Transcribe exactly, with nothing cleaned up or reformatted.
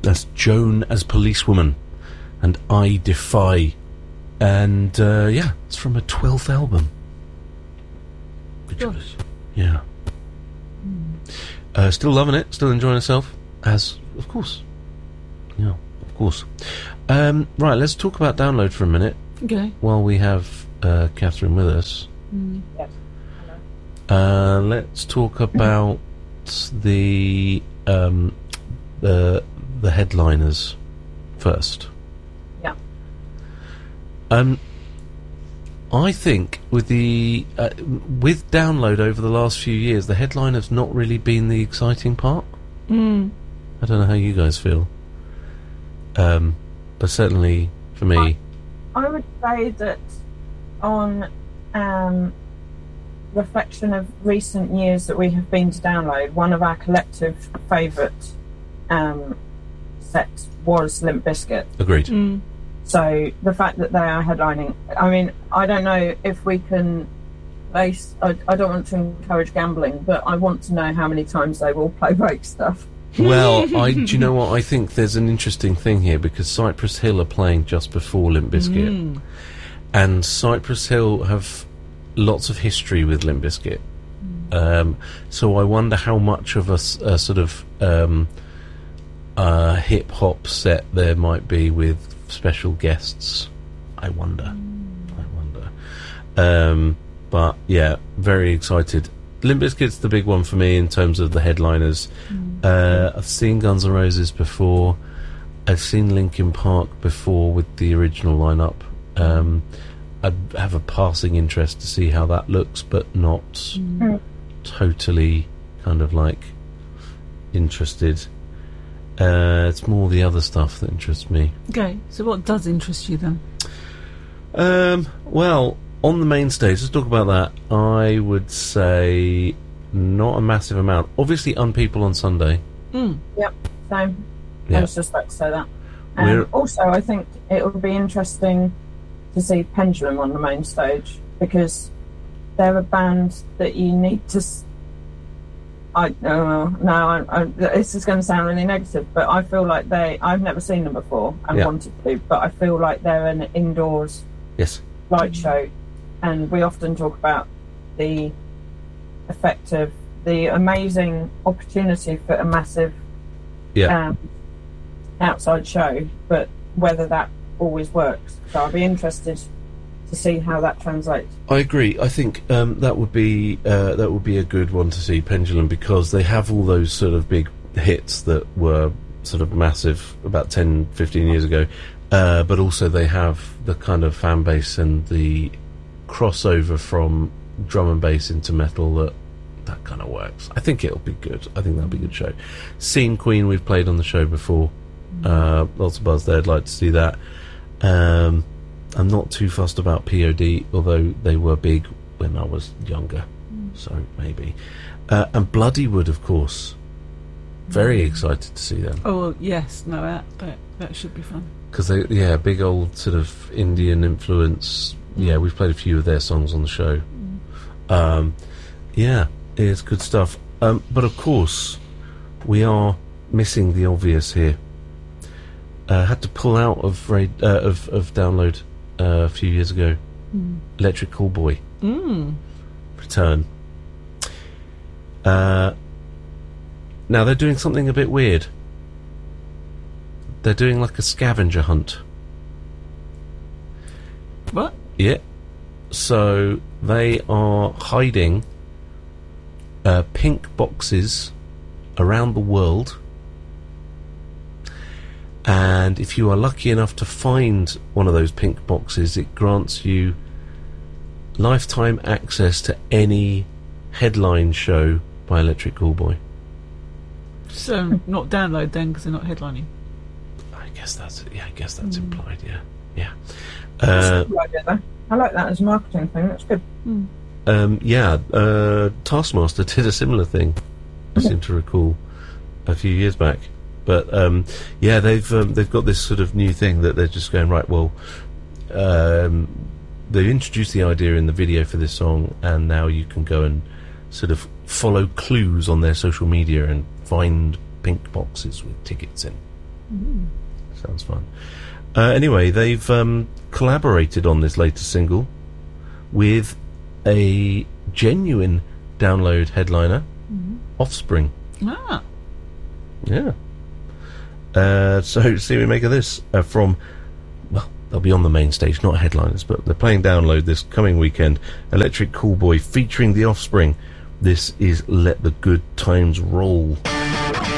that's Joan as Policewoman and I Defy. And, uh, yeah, it's from a twelfth album. Which Gosh. was, yeah. Uh, still loving it, still enjoying myself, as, of course. Yeah, of course. Um, right, let's talk about Download for a minute. Okay. While we have uh, Catherine with us. Mm. Yes. Uh, let's talk about the um, the the headliners first. Yeah. Um, I think with the uh, with Download over the last few years, the headline has not really been the exciting part. Mm. I don't know how you guys feel, um, but certainly for me, I, I would say that on um, reflection of recent years that we have been to Download, one of our collective favourite um, sets was Limp Bizkit. agreed. Mm. So the fact that they are headlining, I mean, I don't know if we can base, I, I don't want to encourage gambling, but I want to know how many times they will play break stuff. Well, I do you know what? I think there's an interesting thing here because Cypress Hill are playing just before Limp Bizkit, Mm. and Cypress Hill have lots of history with Limp Bizkit. Um, so I wonder how much of a, s- a sort of um, uh, hip hop set there might be with special guests. I wonder. I wonder. Um, but yeah, very excited. Limp Bizkit's the big one for me in terms of the headliners. Uh, I've seen Guns N' Roses before. I've seen Linkin Park before with the original lineup. Um, I'd have a passing interest to see how that looks, but not Mm. totally kind of like interested. Uh, it's more the other stuff that interests me. Okay, so what does interest you then? Um, well, on the main stage, let's talk about that. I would say not a massive amount. Obviously, Unpeople on Sunday. Mm. Yep, so Yeah. I was just about to say that. We're- Um, also, I think it would be interesting to see Pendulum on the main stage because they're a band that you need to. S- I uh, no, I, I, this is going to sound really negative, but I feel like they. I've never seen them before and Yeah. wanted to, but I feel like they're an indoors Yes. light show, and we often talk about the effect of the amazing opportunity for a massive Yeah. um, outside show, but whether that always works. So I'll be interested to see how that translates. I agree. I think um, that would be uh, that would be a good one to see, Pendulum, because they have all those sort of big hits that were sort of massive about ten, fifteen years ago, uh, but also they have the kind of fan base and the crossover from drum and bass into metal that that kind of works. I think it'll be good. I think that'll be a good show. Seen Queen, we've played on the show before. Uh, lots of buzz there. I'd like to see that. Um, I'm not too fussed about P O D, although they were big when I was younger, so maybe. Uh, and Bloodywood, of course. Very excited to see them Oh, well, yes, no, that, that that should be fun. because they, yeah, big old sort of Indian influence. Yeah, we've played a few of their songs on the show. Um, yeah, it's good stuff. Um, but of course, we are missing the obvious here. Uh, had to pull out of ra- uh, of, of Download uh, a few years ago. Electric Callboy Mm. return. Uh, now they're doing something a bit weird. They're doing like a scavenger hunt. What? Yeah. So they are hiding uh, pink boxes around the world. And if you are lucky enough to find one of those pink boxes, it grants you lifetime access to any headline show by Electric Callboy. So, not Download then, because they're not headlining. I guess that's yeah. I guess that's Mm. implied. Yeah, yeah, That's uh, a good idea, though. I like that as a marketing thing. That's good. Mm. um, yeah. Uh, Taskmaster did a similar thing. I seem to recall a few years back. But um, yeah, they've um, they've got this sort of new thing that they're just going right. Well, um, they've introduced the idea in the video for this song, and now you can go and sort of follow clues on their social media and find pink boxes with tickets in. Mm. Sounds fun. Uh, anyway, they've um, collaborated on this latest single with a genuine download headliner, Mm. Offspring. Ah. Yeah. Uh, so, see what we make of this uh, from, well, they'll be on the main stage, not headliners, but they're playing download this coming weekend. Electric Callboy featuring The Offspring. This is Let the Good Times Roll.